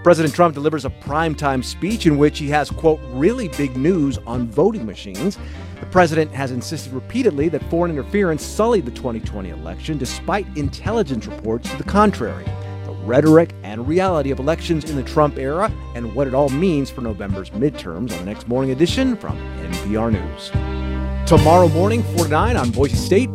President Trump delivers a primetime speech in which he has, quote, really big news on voting machines. The president has insisted repeatedly that foreign interference sullied the 2020 election, despite intelligence reports to the contrary. The rhetoric and reality of elections in the Trump era and what it all means for November's midterms on the next Morning Edition from NPR News. Tomorrow morning, 4 to 9 on Boise State.